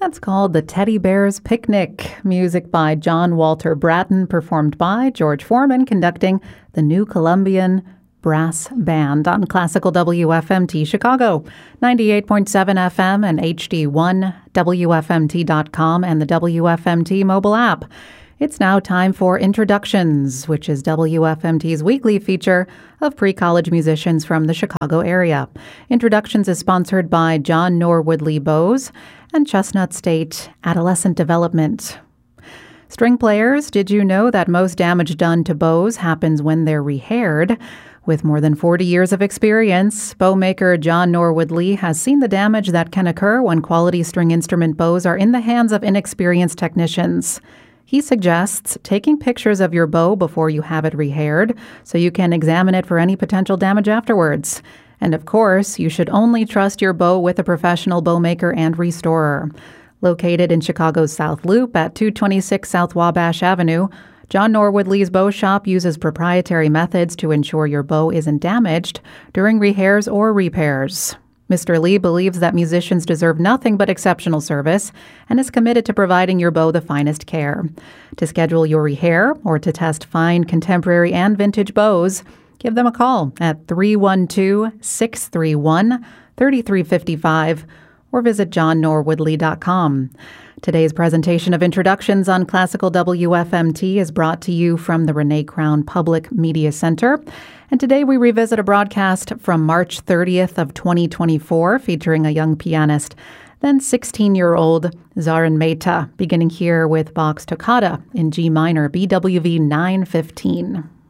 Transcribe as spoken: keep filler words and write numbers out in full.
That's called The Teddy Bears Picnic. Music by John Walter Bratton, performed by George Foreman, conducting the New Columbian Brass Band on Classical W F M T Chicago, ninety-eight point seven F M and H D one, W F M T dot com, and the W F M T mobile app. It's now time for Introductions, which is W F M T's weekly feature of pre-college musicians from the Chicago area. Introductions is sponsored by John Norwood Lee Bowes and Chestnut State Adolescent Development. String players, did you know that most damage done to bows happens when they're rehaired? With more than forty years of experience, bow maker John Norwood Lee has seen the damage that can occur when quality string instrument bows are in the hands of inexperienced technicians. He suggests taking pictures of your bow before you have it rehaired so you can examine it for any potential damage afterwards. And of course, you should only trust your bow with a professional bow maker and restorer. Located in Chicago's South Loop at two twenty-six South Wabash Avenue, John Norwood Lee's Bow Shop uses proprietary methods to ensure your bow isn't damaged during rehairs or repairs. Mister Lee believes that musicians deserve nothing but exceptional service and is committed to providing your bow the finest care. To schedule your rehair or to test fine contemporary and vintage bows, give them a call at three one two, six three one, three three five five or visit john norwood lee dot com. Today's presentation of Introductions on Classical W F M T is brought to you from the Renee Crown Public Media Center. And today we revisit a broadcast from March thirtieth of twenty twenty-four featuring a young pianist, then sixteen-year-old Zarin Mehta, beginning here with Bach's Toccata in G minor, B W V nine fifteen.